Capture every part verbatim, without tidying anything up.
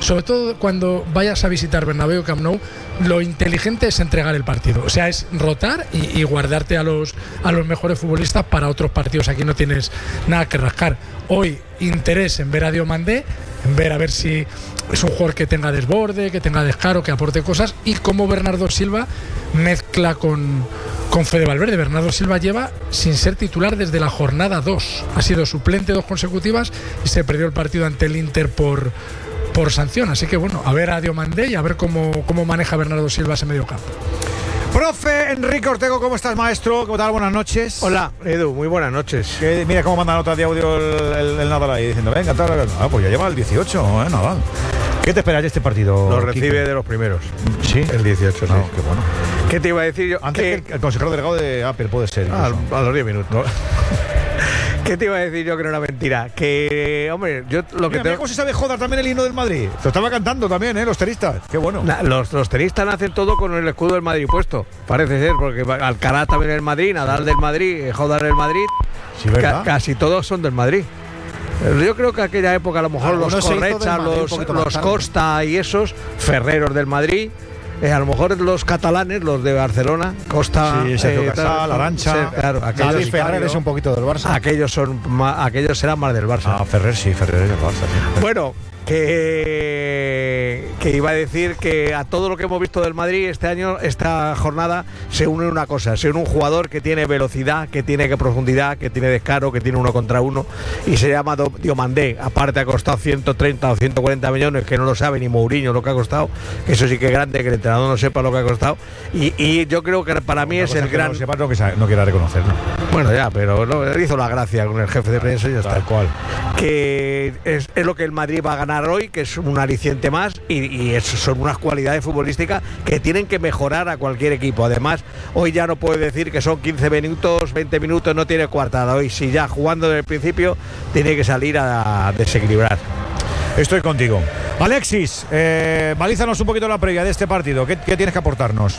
sobre todo cuando vayas a visitar Bernabéu, Camp Nou, lo inteligente es entregar el partido, o sea, es rotar y, y guardarte a los, a los mejores futbolistas para otros partidos. Aquí no tienes nada que rascar. Hoy interés en ver a Diomandé, en ver a ver si es un jugador que tenga desborde, que tenga descaro, que aporte cosas, y cómo Bernardo Silva mezcla con, con Fede Valverde. Bernardo Silva lleva sin ser titular desde la jornada dos, ha sido suplente dos consecutivas y se perdió el partido ante el Inter por, por sanción. Así que bueno, a ver a Diomandé y a ver cómo, cómo maneja Bernardo Silva ese medio campo. Profe Enrique Ortego, ¿cómo estás, maestro? ¿Cómo tal? Buenas noches. Hola, Edu, muy buenas noches. Que, mira cómo manda nota de audio el, el, el Nadal ahí, diciendo, venga, tal, tal. Ah, pues ya lleva el dieciocho, ¿eh, Nadal? ¿Qué te esperas de este partido? Lo recibe Quique? de los primeros. Sí, el dieciocho, sí. No, qué bueno. ¿Qué te iba a decir yo? Antes que el, el consejero delegado de Apple puede ser. Ah, a los diez minutos. ¿No? ¿Qué te iba a decir yo que no era mentira? Que, hombre, yo lo que mira, tengo... mira cómo se sabe joder también el himno del Madrid. Lo estaba cantando también, ¿eh? Los tenistas. Qué bueno. Na, los, los tenistas hacen todo con el escudo del Madrid puesto. Parece ser, porque Alcaraz también es del Madrid, Nadal del Madrid, Joder del Madrid. Sí, ¿verdad? Ca casi todos son del Madrid. Yo creo que aquella época a lo mejor los Correcha, los, los Costa y esos, Ferreros del Madrid. Eh, a lo mejor los catalanes, los de Barcelona, Costa, sí, Sergio eh, Casal, Arantxa, sí, claro, aquellos, David Ferrer es un poquito del Barça. Aquellos son, ma, aquellos serán más del Barça. Ah, Ferrer sí, Ferrer es del Barça. Sí. Bueno, que, que iba a decir que a todo lo que hemos visto del Madrid este año, esta jornada, se une una cosa, se une un jugador que tiene velocidad, que tiene que profundidad, que tiene descaro, que tiene uno contra uno, y se llama Diomandé. Aparte ha costado ciento treinta o ciento cuarenta millones, que no lo sabe ni Mourinho lo que ha costado, que eso sí que es grande, que el entrenador no sepa lo que ha costado, y, y yo creo que para mí es el que gran... No sepa, no, que no quiera reconocerlo. Bueno, ya, pero no, hizo la gracia con el jefe de prensa y ya está. Tal cual. Que es, es lo que el Madrid va a ganar hoy, que es un aliciente más, y, y eso son unas cualidades futbolísticas que tienen que mejorar a cualquier equipo. Además, hoy ya no puedes decir que son quince minutos, veinte minutos, no tiene coartada. Hoy, si ya jugando desde el principio, tiene que salir a, a desequilibrar. Estoy contigo. Alexis, eh, balízanos un poquito la previa de este partido. ¿Qué, qué tienes que aportarnos?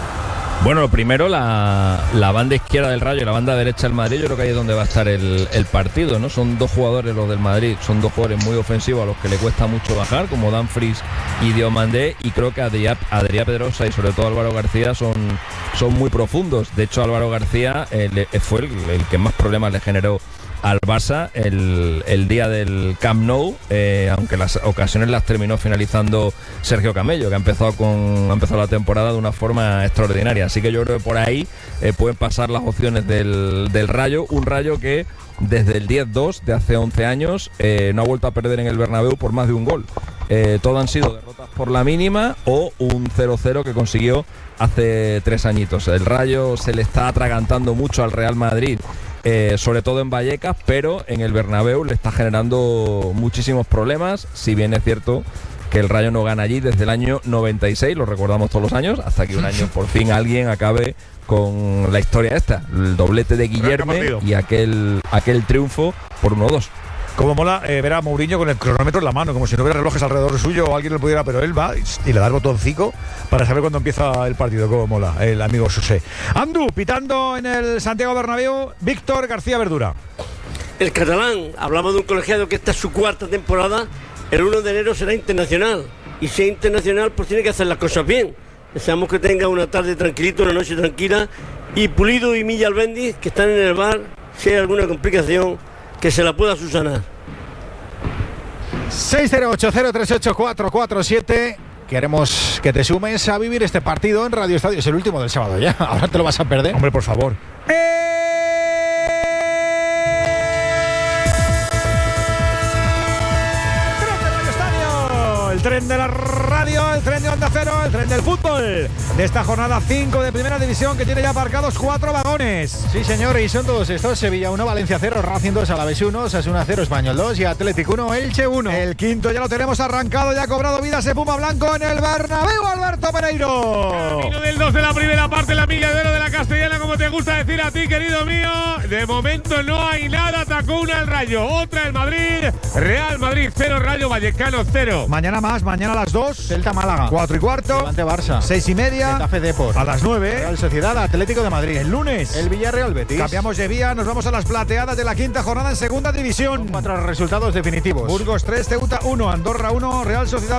Bueno, lo primero, la, la banda izquierda del Rayo y la banda derecha del Madrid, yo creo que ahí es donde va a estar el, el partido, ¿no? Son dos jugadores los del Madrid, son dos jugadores muy ofensivos a los que le cuesta mucho bajar, como Dumfries y Diomandé, y creo que Adrià, Adrià Pedrosa y sobre todo Álvaro García son, son muy profundos. De hecho, Álvaro García eh, fue el, el que más problemas le generó al Barça el, el día del Camp Nou, eh, aunque las ocasiones las terminó finalizando Sergio Camello, que ha empezado con ha empezado la temporada de una forma extraordinaria. Así que yo creo que por ahí eh, pueden pasar las opciones del, del Rayo, un Rayo que desde el diez dos de hace once años eh, no ha vuelto a perder en el Bernabéu por más de un gol. Eh, todo han sido derrotas por la mínima o un cero cero que consiguió hace tres añitos. El Rayo se le está atragantando mucho al Real Madrid, Eh, sobre todo en Vallecas, pero en el Bernabéu le está generando muchísimos problemas, si bien es cierto que el Rayo no gana allí desde el año noventa y seis, lo recordamos todos los años, hasta que un año por fin alguien acabe con la historia esta, el doblete de Guillerme y aquel, aquel triunfo por uno dos. Como mola eh, ver a Mourinho con el cronómetro en la mano, como si no hubiera relojes alrededor suyo o alguien lo pudiera, pero él va y le da el botoncico para saber cuándo empieza el partido. Como mola el amigo José. Andu, pitando en el Santiago Bernabéu, Víctor García Verdura. El catalán, hablamos de un colegiado que esta es su cuarta temporada, el uno de enero será internacional, y si es internacional pues tiene que hacer las cosas bien. Deseamos que tenga una tarde tranquilita, una noche tranquila, y Pulido y Milla Albendiz, que están en el bar, si hay alguna complicación, que se la pueda subsanar. seis cero ocho cero tres ocho cuatro cuatro siete. Queremos que te sumes a vivir este partido en Radio Estadio. Es el último del sábado ya. Ahora te lo vas a perder. Hombre, por favor. ¡Eh! El tren de la radio, el tren de Onda Cero, el tren del fútbol de esta jornada cinco de Primera División, que tiene ya aparcados cuatro vagones. Sí, señor, y son todos estos: Sevilla uno, Valencia cero, Racing dos, Alavés uno, Osasuna cero, Español dos y Atlético uno, Elche uno. El quinto ya lo tenemos arrancado, ya ha cobrado vida ese Puma Blanco en el Bernabéu, Alberto Pereiro. Camino del dos de la primera parte, la milla de oro de la Castellana, como te gusta decir a ti, querido mío. De momento no hay nada, atacó una el Rayo, otra el Madrid, Real Madrid cero, Rayo Vallecano cero. Mañana más, mañana a las dos. Celta Málaga. Cuatro y cuarto. Levante Barça. Seis y media. Getafe Depor. A las nueve. Real Sociedad Atlético de Madrid. El lunes. El Villarreal Betis. Cambiamos de vía, nos vamos a las plateadas de la quinta jornada en Segunda División. Con cuatro resultados definitivos. Burgos tres, Ceuta uno, Andorra uno, Real Sociedad